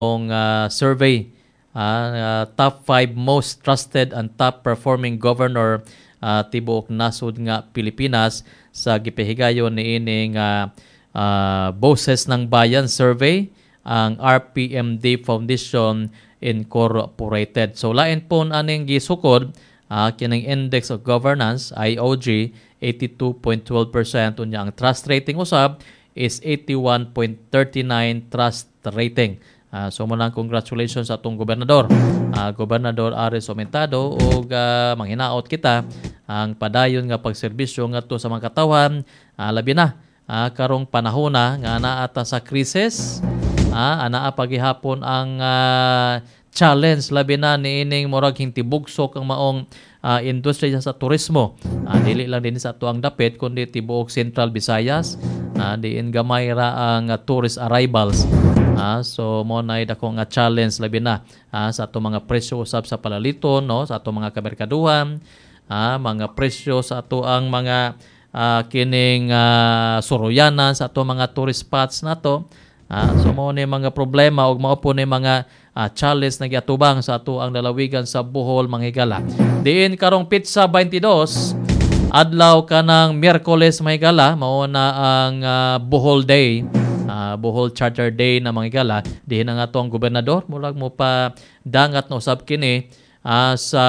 survey, top 5 most trusted and top performing governor tibuok nasud nga Pilipinas sa gipahigayon niining Boses ng Bayan survey ang RPMD Foundation Incorporated. So lain po aning gisukod kining Index of Governance IOG 82.12% unya ang trust rating usab is 81.39 trust rating. So muna congratulations sa atong gobernador. Gobernador Ares Omentado ug manghinaot kita ang padayon nga pagserbisyo ngadto sa mga katawan labi na karong panahon na nga anaa ta sa krisis, anaa pagihapon ang challenge labi na niining murag hintibugsok ang maong industriya sa turismo. Dili lang din sa ato ang dapit kundi tibuok Central Visayas, diin gamay ra ang tourist arrivals. So mo na dako nga challenge labi na sa ato mga presyo usab sa palaliton, no, sa ato mga kamerkaduhan, mga presyo sa ato ang mga kining suroyanan sa ato mga tourist spots nato. So mo ni mga problema ug mao po ni mga challenge na giatubang sa ato ang lalawigan sa Bohol, manghigala. Diin karong Pitsa 22 adlaw kanang Miyerkules, manghigala, mao na ang Bohol Day. Bohol Charter Day na manghigala. Diin ang ato ang gobernador mulag mo pa dangat na usab kini sa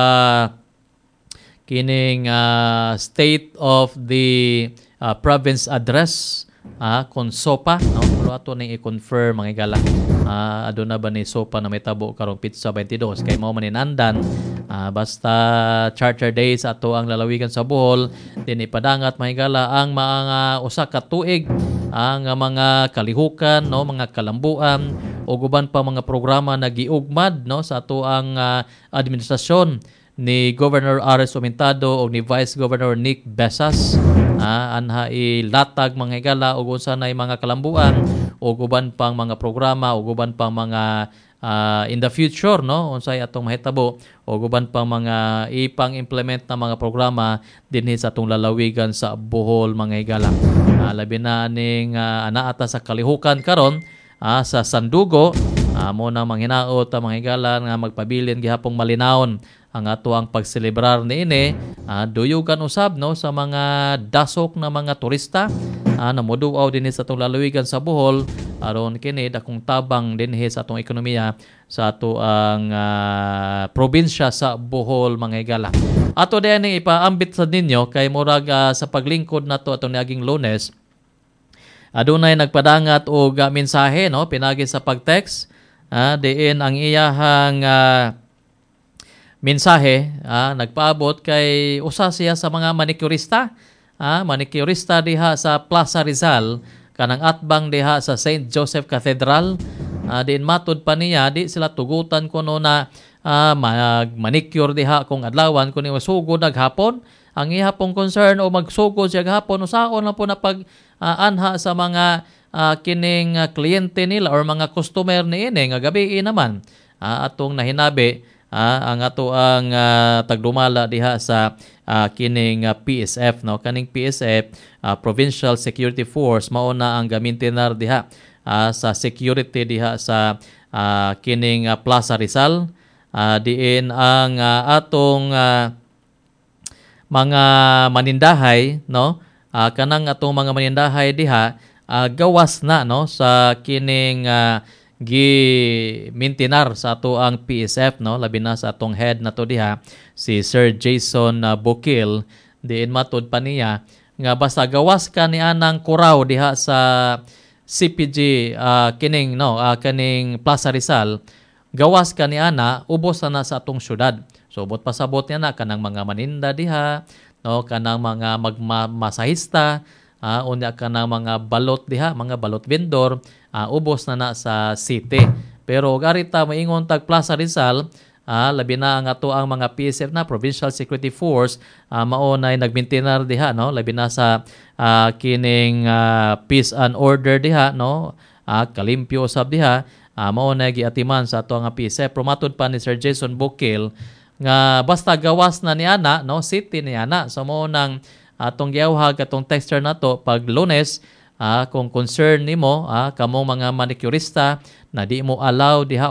kining State of the Province Address kon SOPA, no? Pero ato ning i-confirm manghigala. Aduna ba ni SOPA na may tabo karong Pitsa 22 kay mao maninandan basta Charter Day sa ato ang lalawigan sa Bohol din ipadangat manghigala ang mga usa ka tuig ang mga kalihukan, no, mga kalambuan o guban pa mga programa na giugmad, no, sa ato ang administrasyon ni Governor Ares Omentado o ni Vice Governor Nick Besas. Anha ilatag manghigala og unsa nay mga kalambuan o guban pang mga programa o guban pang mga in the future, no, unsay atong mahitabo o guban pang mga ipang-implement na mga programa dinhi sa atong lalawigan sa Bohol, manghigala. Labi na ning anaata sa kalihukan karon sa Sandugo, mo na manghinaot manghigala nga magpabilin gihapong malinawon ang ato ang pagselebrar niini. Duyugan usab, no, sa mga dasok na mga turista na moduaw dinhi sa atong lalawigan sa Bohol aron kini dakong tabang dinhi sa atong ekonomiya sa ato ang probinsya sa Bohol, manghigala. Ato din ipaambit sa ninyo kay murag sa paglingkod nato atong niaging Lunes adunay nagpadangat og mensahe, no, pinagi sa pag-text diin ang iyahang mensahe nagpaabot kay usa siya sa mga manikurista, manikurista diha sa Plaza Rizal kanang atbang diha sa St. Joseph Cathedral. Diin matud pa niya di sila tugutan kuno na manicure diha kung adlawan kuno masugod naghapon. Ang ihapong concern o magsugod siya gahapon usaon lang po na pag anha sa mga kining kliyente nila or mga customer niini nga gabi naman atong nahinabi ang ato ang tagdumala diha sa kining PSF, no, kaning PSF Provincial Security Force mao na ang gamintinar diha sa security diha sa kining Plaza Rizal. Diin ang atong mga manindahay, no, kanang atong mga manindahay diha gawas na, no, sa kining gi-mintinar sa ato ang PSF, no, labi na sa atong head na to diha si Sir Jason Bukil. Diin matud pa niya nga basta gawas ka ni anang kuraw diha sa CPG kining, no, kaning Plaza Rizal, gawas ka ni ana ubos na sa atong syudad. So bot pasabot niya na kanang mga maninda diha, no, kanang mga masahista, unya kanang mga balot diha, mga balot vendor, ubos na sa city. Pero garita maingon tag Plaza Rizal, labi na ang ato ang mga PSF na Provincial Security Force mao nay nagmintinar diha, no, labi na sa kining peace and order diha, no, kalimpyo usab diha, mao nay giatiman sa ato nga PSF. Promatod pa ni Sir Jason Bukil nga basta gawas na ni ana, no, city ni ana. So mo nang atong giawhag atong texter nato pag Lunes, kung concern nimo kamo mga manicurista na di mo allow diha